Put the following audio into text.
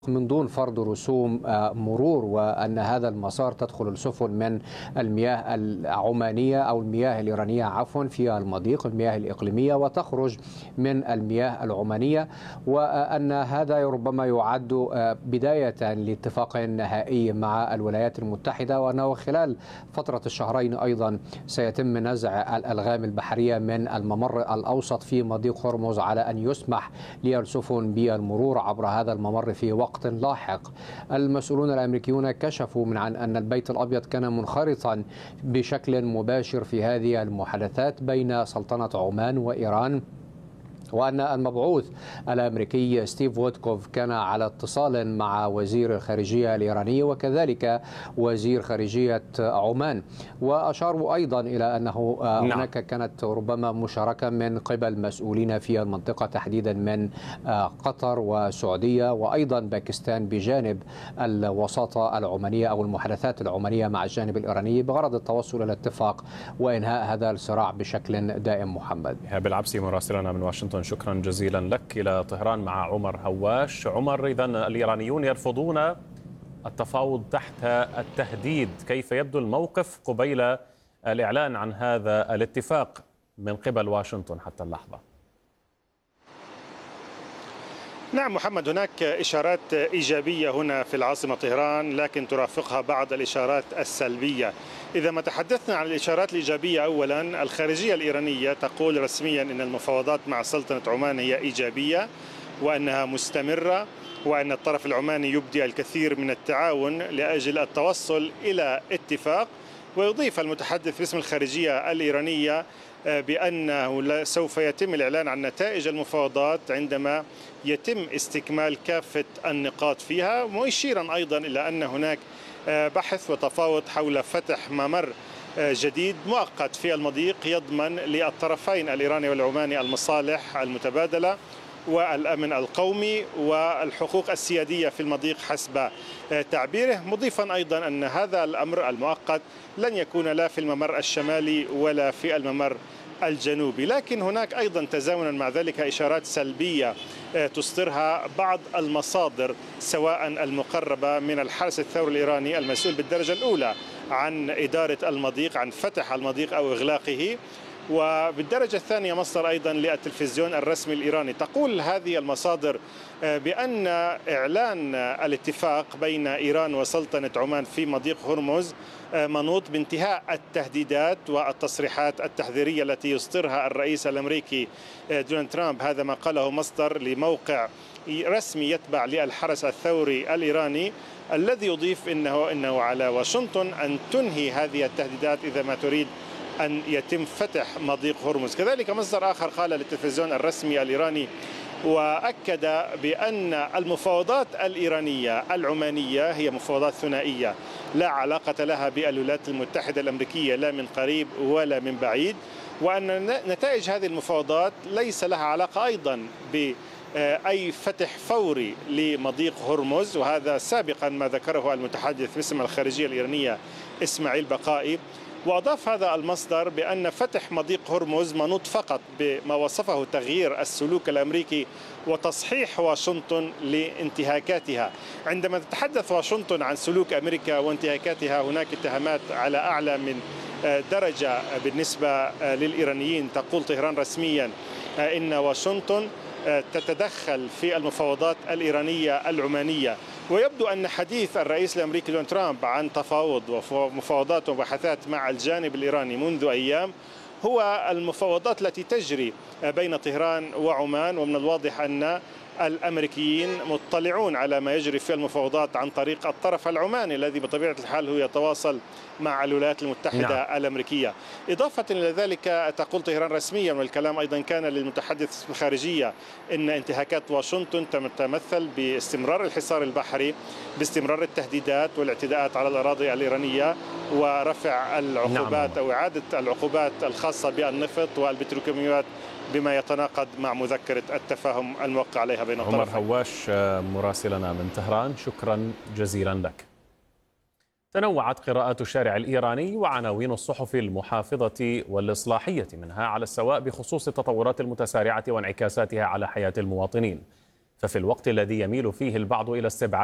من دون فرض رسوم مرور، وأن هذا المسار تدخل السفن من المياه العمانية أو المياه الإيرانية عفوا في المضيق المياه الإقليمية، وتخرج من المياه العمانية، وأن هذا ربما يعد بداية لاتفاق نهائي مع الولايات المتحدة، وأنه خلال فترة الشهرين أيضا سيتم نزع الألغام البحرية من الممر الأوسط في مضيق هرمز على أن يسمح للسفن بالمرور عبر هذا الممر في وقت لاحق. المسؤولون الأمريكيون كشفوا من عن أن البيت الأبيض كان منخرطا بشكل مباشر في هذه المحادثات بين سلطنة عمان وإيران، وأن المبعوث الأمريكي ستيف وودكوف كان على اتصال مع وزير الخارجية الإيراني وكذلك وزير خارجية عمان، وأشاروا أيضا إلى أنه هناك كانت ربما مشاركة من قبل مسؤولين في المنطقة تحديدا من قطر وسعودية وأيضا باكستان بجانب الوساطة العمانية أو المحادثات العمانية مع الجانب الإيراني بغرض التوصل إلى اتفاق وإنهاء هذا الصراع بشكل دائم. محمد إيهاب العبسي مراسلنا من واشنطن، شكرا جزيلا لك. إلى طهران مع عمر هواش. عمر، إذن الإيرانيون يرفضون التفاوض تحت التهديد، كيف يبدو الموقف قبيل الإعلان عن هذا الاتفاق من قبل واشنطن حتى اللحظة؟ نعم محمد، هناك إشارات إيجابية هنا في العاصمة طهران، لكن ترافقها بعض الإشارات السلبية. إذا ما تحدثنا عن الإشارات الإيجابية، أولا الخارجية الإيرانية تقول رسميا أن المفاوضات مع سلطنة عمان هي إيجابية وأنها مستمرة، وأن الطرف العماني يبدي الكثير من التعاون لأجل التوصل إلى اتفاق. ويضيف المتحدث باسم الخارجية الإيرانية بأنه سوف يتم الإعلان عن نتائج المفاوضات عندما يتم استكمال كافة النقاط فيها، مشيرا أيضا إلى أن هناك بحث وتفاوض حول فتح ممر جديد مؤقت في المضيق يضمن للطرفين الإيراني والعماني المصالح المتبادلة والأمن القومي والحقوق السيادية في المضيق حسب تعبيره، مضيفا أيضا أن هذا الأمر المؤقت لن يكون لا في الممر الشمالي ولا في الممر الجنوبي. لكن هناك أيضا تزامنا مع ذلك إشارات سلبية تصدرها بعض المصادر سواء المقربة من الحرس الثوري الإيراني المسؤول بالدرجة الأولى عن إدارة المضيق، عن فتح المضيق أو إغلاقه، وبالدرجة الثانية مصدر أيضا للتلفزيون الرسمي الإيراني. تقول هذه المصادر بأن إعلان الاتفاق بين إيران وسلطنة عمان في مضيق هرمز منوط بانتهاء التهديدات والتصريحات التحذيرية التي يصدرها الرئيس الأمريكي دونالد ترامب. هذا ما قاله مصدر لموقع رسمي يتبع للحرس الثوري الإيراني، الذي يضيف إنه على واشنطن أن تنهي هذه التهديدات إذا ما تريد أن يتم فتح مضيق هرمز. كذلك مصدر آخر قال للتلفزيون الرسمي الإيراني وأكد بأن المفاوضات الإيرانية العمانية هي مفاوضات ثنائية لا علاقة لها بالولايات المتحدة الأمريكية لا من قريب ولا من بعيد، وأن نتائج هذه المفاوضات ليس لها علاقة أيضا بأي فتح فوري لمضيق هرمز، وهذا سابقا ما ذكره المتحدث باسم الخارجية الإيرانية إسماعيل بقائي. وأضاف هذا المصدر بأن فتح مضيق هرمز منوط فقط بما وصفه تغيير السلوك الأمريكي وتصحيح واشنطن لانتهاكاتها. عندما تتحدث واشنطن عن سلوك أمريكا وانتهاكاتها، هناك اتهامات على أعلى من درجة بالنسبة للإيرانيين. تقول طهران رسميا إن واشنطن تتدخل في المفاوضات الإيرانية العمانية، ويبدو أن حديث الرئيس الأمريكي دونالد ترامب عن تفاوض ومفاوضات ومباحثات مع الجانب الإيراني منذ أيام هو المفاوضات التي تجري بين طهران وعمان. ومن الواضح أن الأمريكيين مطلعون على ما يجري في المفاوضات عن طريق الطرف العماني الذي بطبيعة الحال هو يتواصل مع الولايات المتحدة الأمريكية. إضافة إلى ذلك تقول طهران رسميا، والكلام أيضا كان للمتحدث الخارجية، إن انتهاكات واشنطن تتمثل باستمرار الحصار البحري، باستمرار التهديدات والاعتداءات على الأراضي الإيرانية، ورفع العقوبات أو إعادة العقوبات الخاصة بالنفط والبتروكيماويات بما يتناقض مع مذكرة التفاهم الموقع عليها بين الطرفين. عمر هواش مراسلنا من طهران، شكرا جزيلا لك. تنوعت قراءات الشارع الإيراني وعناوين الصحف المحافظة والإصلاحية منها على السواء بخصوص التطورات المتسارعة وانعكاساتها على حياة المواطنين. ففي الوقت الذي يميل فيه البعض إلى استبعاد